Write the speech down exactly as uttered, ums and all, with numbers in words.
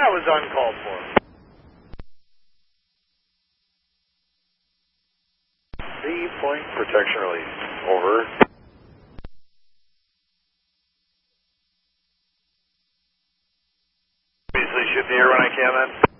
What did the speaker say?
That was uncalled for. The point protection release. Over. Obviously shoot the air when I can then.